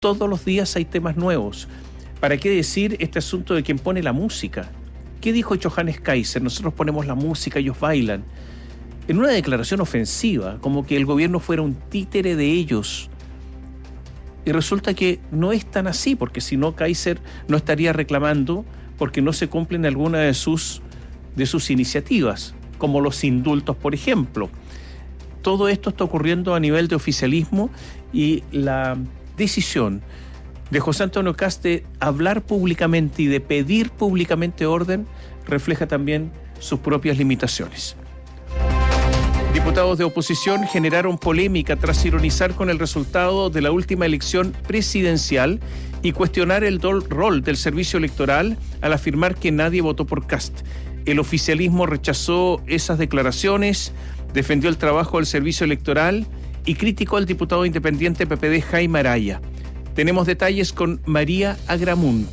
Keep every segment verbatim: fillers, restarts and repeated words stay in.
Todos los días hay temas nuevos. ¿Para qué decir este asunto de quién pone la música? ¿Qué dijo Johannes Kaiser? Nosotros ponemos la música, ellos bailan. En una declaración ofensiva, como que el gobierno fuera un títere de ellos. Y resulta que no es tan así, porque si no, Kaiser no estaría reclamando porque no se cumplen algunas de sus, de sus iniciativas, como los indultos, por ejemplo. Todo esto está ocurriendo a nivel de oficialismo y la decisión de José Antonio Kast de hablar públicamente y de pedir públicamente orden refleja también sus propias limitaciones. Diputados de oposición generaron polémica tras ironizar con el resultado de la última elección presidencial y cuestionar el do- rol del servicio electoral al afirmar que nadie votó por Kast. El oficialismo rechazó esas declaraciones, defendió el trabajo del servicio electoral y criticó al diputado independiente P P D Jaime Araya. Tenemos detalles con María Agramunt.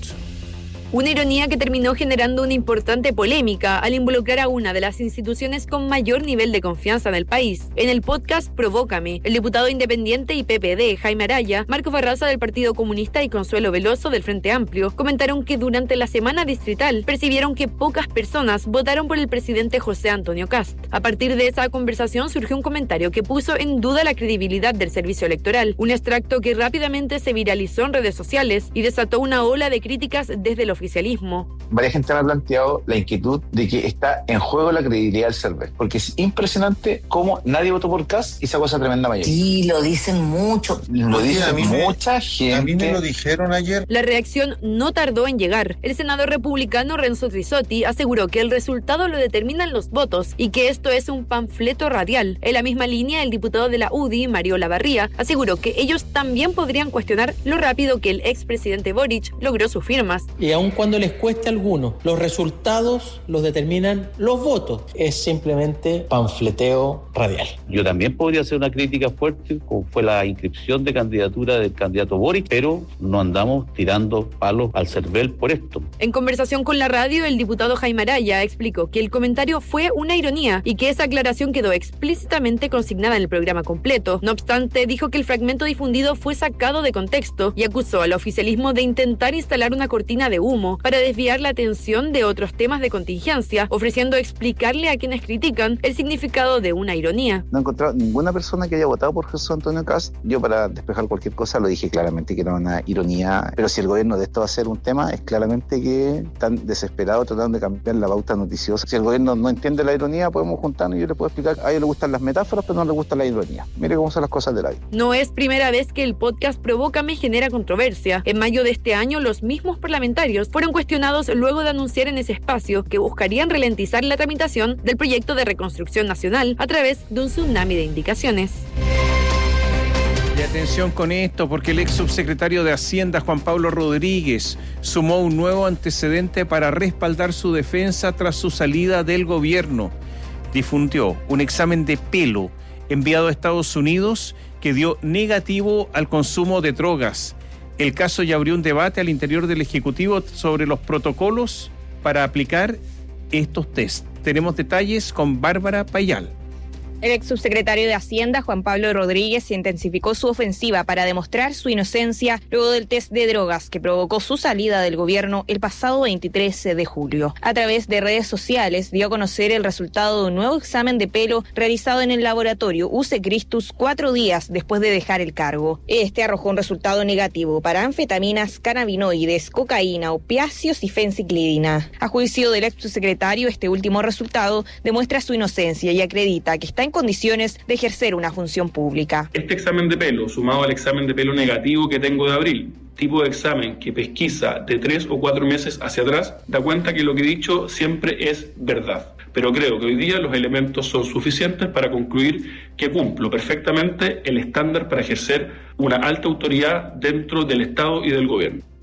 Una ironía que terminó generando una importante polémica al involucrar a una de las instituciones con mayor nivel de confianza en el país. En el podcast Provócame, el diputado independiente y P P D Jaime Araya, Marco Barraza del Partido Comunista y Consuelo Veloso del Frente Amplio comentaron que durante la semana distrital percibieron que pocas personas votaron por el presidente José Antonio Kast. A partir de esa conversación surgió un comentario que puso en duda la credibilidad del servicio electoral, un extracto que rápidamente se viralizó en redes sociales y desató una ola de críticas desde el oficialismo. Varias gente me ha planteado la inquietud de que está en juego la credibilidad del Cervel, porque es impresionante cómo nadie votó por Kast y sacó esa tremenda mayoría. Sí, lo dicen mucho. Lo Sí, dice a mí me- mucha gente. A mí me lo dijeron ayer. La reacción no tardó en llegar. El senador republicano Renzo Trisotti aseguró que el resultado lo determinan los votos y que esto es un panfleto radial. En la misma línea, el diputado de la U D I, Mario Lavarría, aseguró que ellos también podrían cuestionar lo rápido que el expresidente Boric logró sus firmas. Y aun cuando les cueste a algunos, los resultados los determinan los votos. Es simplemente panfleteo radial. Yo también podría hacer una crítica fuerte, como fue la inscripción de candidatura del candidato Boric, pero no andamos tirando palos al Cervel por esto. En conversación con la radio, el diputado Jaime Araya explicó que el comentario fue una ironía y que esa aclaración quedó explícitamente consignada en el programa completo. No obstante, dijo que el fragmento difundido fue sacado de contexto y acusó al oficialismo de intentar instalar una cortina de humo para desviar la atención de otros temas de contingencia, ofreciendo explicarle a quienes critican el significado de una ironía. No he encontrado ninguna persona que haya votado por José Antonio Kast. Yo, para despejar cualquier cosa, lo dije claramente que era una ironía, pero si el gobierno de esto va a ser un tema, es claramente que están desesperados tratando de cambiar la pauta noticiosa. Si el gobierno no entiende la ironía, podemos juntarnos y yo le puedo explicar. A ellos les gustan las metáforas, pero no les gusta la ironía. Mire cómo son las cosas de la vida. No es primera vez que el podcast Provócame genera controversia. En mayo de este año, los mismos parlamentarios fueron cuestionados luego de anunciar en ese espacio que buscarían ralentizar la tramitación del proyecto de reconstrucción nacional a través de un tsunami de indicaciones. Y atención con esto, porque el ex subsecretario de Hacienda, Juan Pablo Rodríguez, sumó un nuevo antecedente para respaldar su defensa tras su salida del gobierno. Difundió un examen de pelo enviado a Estados Unidos que dio negativo al consumo de drogas. El caso ya abrió un debate al interior del Ejecutivo sobre los protocolos para aplicar estos test. Tenemos detalles con Bárbara Payal. El ex subsecretario de Hacienda, Juan Pablo Rodríguez, intensificó su ofensiva para demostrar su inocencia luego del test de drogas que provocó su salida del gobierno el pasado veintitrés de julio. A través de redes sociales dio a conocer el resultado de un nuevo examen de pelo realizado en el laboratorio U C Christus cuatro días después de dejar el cargo. Este arrojó un resultado negativo para anfetaminas, cannabinoides, cocaína, opiáceos y fenciclidina. A juicio del ex subsecretario, este último resultado demuestra su inocencia y acredita que está en condiciones de ejercer una función pública. Este examen de pelo, sumado al examen de pelo negativo que tengo de abril, tipo de examen que pesquisa de tres o cuatro meses hacia atrás, da cuenta que lo que he dicho siempre es verdad. Pero creo que hoy día los elementos son suficientes para concluir que cumplo perfectamente el estándar para ejercer una alta autoridad dentro del Estado y del gobierno.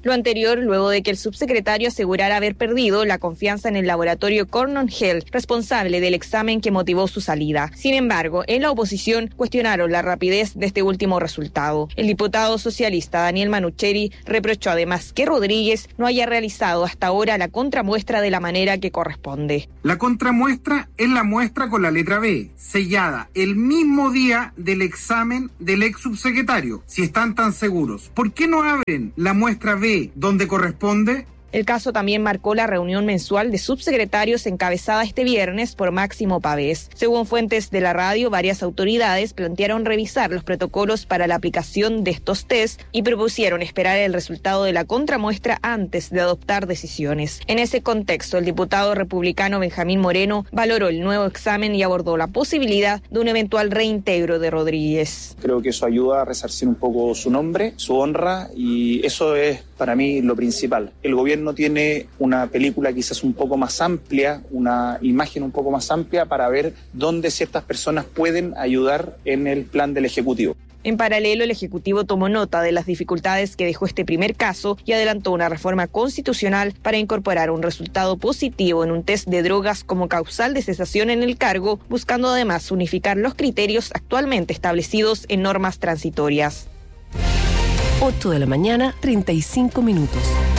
Lo anterior luego de que el subsecretario asegurara haber perdido la confianza en el laboratorio Cornell Health, responsable del examen que motivó su salida. Sin embargo, en la oposición cuestionaron la rapidez de este último resultado. El diputado socialista Daniel Manucheri reprochó además que Rodríguez no haya realizado hasta ahora la contramuestra de la manera que corresponde. La contramuestra es la muestra con la letra B, sellada el mismo día del examen del ex subsecretario. Si están tan seguros, ¿por qué no abren la muestra B donde corresponde? El caso también marcó la reunión mensual de subsecretarios encabezada este viernes por Máximo Pavés. Según fuentes de la radio, varias autoridades plantearon revisar los protocolos para la aplicación de estos test y propusieron esperar el resultado de la contramuestra antes de adoptar decisiones. En ese contexto, el diputado republicano Benjamín Moreno valoró el nuevo examen y abordó la posibilidad de un eventual reintegro de Rodríguez. Creo que eso ayuda a resarcir un poco su nombre, su honra, y eso es para mí lo principal. El gobierno tiene una película quizás un poco más amplia, una imagen un poco más amplia para ver dónde ciertas personas pueden ayudar en el plan del Ejecutivo. En paralelo, el Ejecutivo tomó nota de las dificultades que dejó este primer caso y adelantó una reforma constitucional para incorporar un resultado positivo en un test de drogas como causal de cesación en el cargo, buscando además unificar los criterios actualmente establecidos en normas transitorias. ocho de la mañana, treinta y cinco minutos.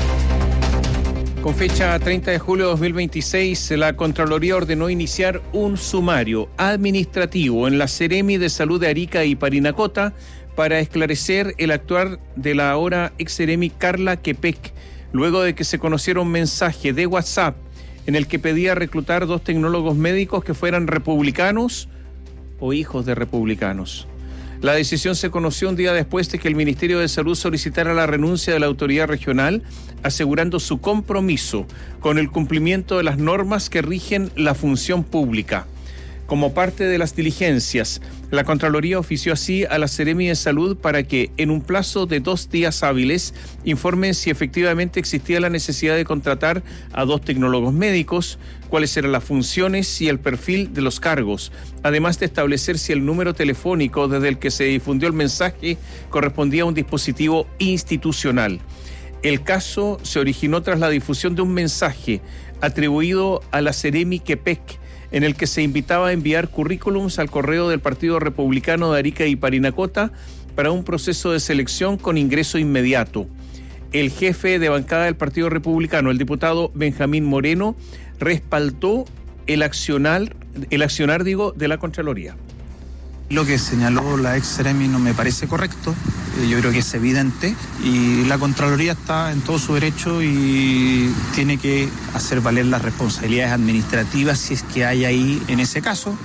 Con fecha treinta de julio de dos mil veintiséis, la Contraloría ordenó iniciar un sumario administrativo en la Seremi de Salud de Arica y Parinacota para esclarecer el actuar de la ahora ex Seremi Carla Quepec, luego de que se conociera un mensaje de WhatsApp en el que pedía reclutar dos tecnólogos médicos que fueran republicanos o hijos de republicanos. La decisión se conoció un día después de que el Ministerio de Salud solicitara la renuncia de la autoridad regional, asegurando su compromiso con el cumplimiento de las normas que rigen la función pública. Como parte de las diligencias, la Contraloría ofició así a la Seremi de Salud para que, en un plazo de dos días hábiles, informen si efectivamente existía la necesidad de contratar a dos tecnólogos médicos, cuáles eran las funciones y el perfil de los cargos, además de establecer si el número telefónico desde el que se difundió el mensaje correspondía a un dispositivo institucional. El caso se originó tras la difusión de un mensaje atribuido a la Seremi Quepec, en el que se invitaba a enviar currículums al correo del Partido Republicano de Arica y Parinacota para un proceso de selección con ingreso inmediato. El jefe de bancada del Partido Republicano, el diputado Benjamín Moreno, respaldó el accionar, el accionar digo, de la Contraloría. Lo que señaló la ex Seremi no me parece correcto, yo creo que es evidente y la Contraloría está en todo su derecho y tiene que hacer valer las responsabilidades administrativas si es que hay ahí en ese caso.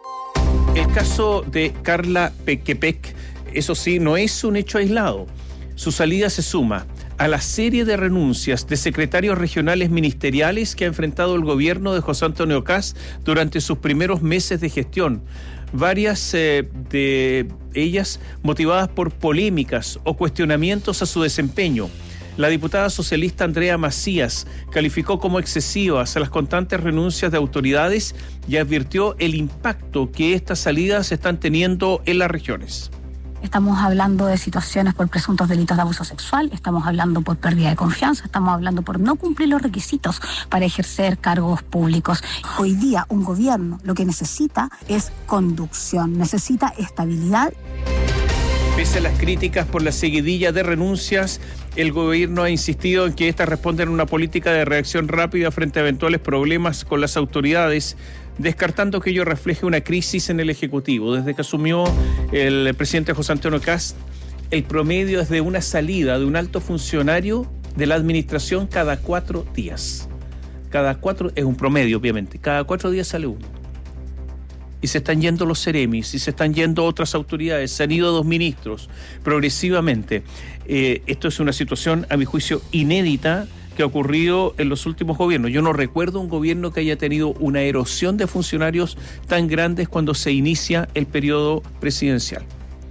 El caso de Carla Quepec, eso sí, no es un hecho aislado. Su salida se suma a la serie de renuncias de secretarios regionales ministeriales que ha enfrentado el gobierno de José Antonio Kast durante sus primeros meses de gestión. Varias eh, de ellas motivadas por polémicas o cuestionamientos a su desempeño. La diputada socialista Andrea Macías calificó como excesivas a las constantes renuncias de autoridades y advirtió el impacto que estas salidas están teniendo en las regiones. Estamos hablando de situaciones por presuntos delitos de abuso sexual, estamos hablando por pérdida de confianza, estamos hablando por no cumplir los requisitos para ejercer cargos públicos. Hoy día un gobierno lo que necesita es conducción, necesita estabilidad. Pese a las críticas por la seguidilla de renuncias, el gobierno ha insistido en que estas responden a una política de reacción rápida frente a eventuales problemas con las autoridades, descartando que ello refleje una crisis en el Ejecutivo. Desde que asumió el presidente José Antonio Kast, el promedio es de una salida de un alto funcionario de la administración cada cuatro días. Cada cuatro, es un promedio obviamente, cada cuatro días sale uno. Y se están yendo los seremis, y se están yendo otras autoridades, se han ido dos ministros progresivamente. Eh, esto es una situación, a mi juicio, inédita que ha ocurrido en los últimos gobiernos. Yo no recuerdo un gobierno que haya tenido una erosión de funcionarios tan grandes cuando se inicia el periodo presidencial.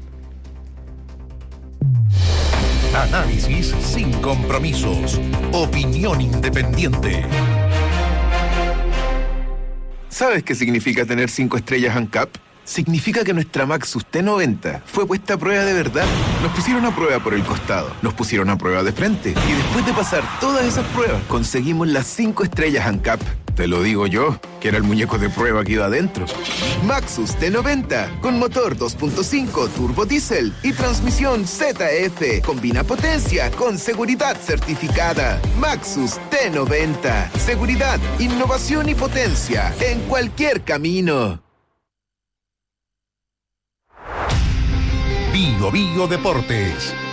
Análisis sin compromisos. Opinión independiente. ¿Sabes qué significa tener cinco estrellas ANCAP? significa que nuestra Maxus T noventa fue puesta a prueba de verdad. Nos pusieron a prueba por el costado, nos pusieron a prueba de frente y después de pasar todas esas pruebas conseguimos las cinco estrellas ANCAP. Te lo digo yo, que era el muñeco de prueba que iba adentro. Maxus T noventa, con motor dos punto cinco turbo diésel y transmisión Z F. Combina potencia con seguridad certificada. Maxus T noventa. Seguridad, innovación y potencia en cualquier camino. Bio Bio Deportes.